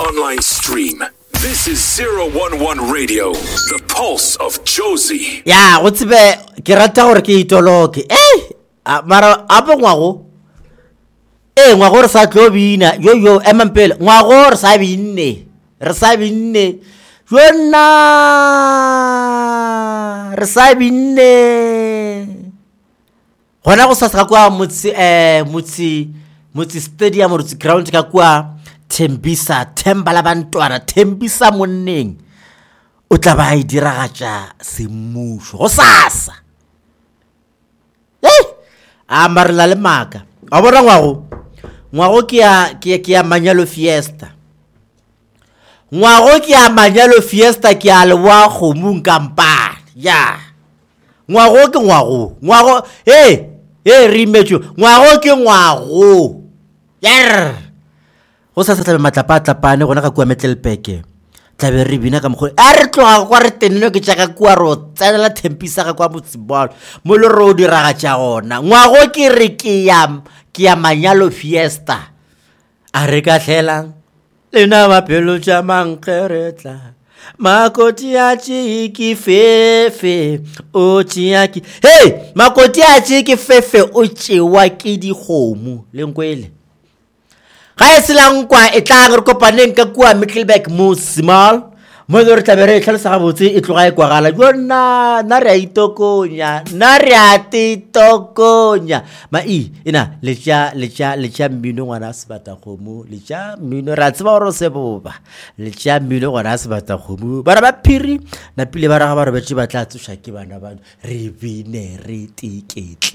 online stream. This is 011 Radio, the pulse of Josie. Ya go tsebe ke rata gore ke itoloke mara apo ngwago ngwago re sa tlo bina yo emampele ngwago re sa binne yona re sa binne gona go sa kwa motsi stadium or ground ka kwa Tembisa Tembala bantwana Tembisa monneng o tla ba e diragatša semusho go sasa amarela le maka a bona ngwago ke ya manyalo fiesta ke a lewa khomong kampane ya ngwago ke ngwago rimetšo ngwago ke ngwago yer go sa tlabe matlapane gona ka kwa Metlelpeke tlabe re bina ka mogolo a re tloga kwa re tenelo ke tša ka kwa ro tsenela Tembisa ka kwa Botsibolo mo le ro diragatša gona ngwago ke re ke ya manyalo fiesta a re ka hlelang lena mapelo tša mankgeretla makoti a tšiki fefe o tšeaki makoti a tšiki fefe o tšewa ke dikgomo lenkwele ga e selankwa e tla re kopaneng ka kwa Middelburg mo Small mo re tla bere tlhalosa ga botse e tloga e kwagala jona na re a itokonya ina letša mmino ngwana se bata kgomo letša mmino ra tseba gore se boba letša mmino ngwana se bata kgomo bara ba phiri na pile ba raga ba re betše ba tla tsoša ke bana ba re bine re tiketli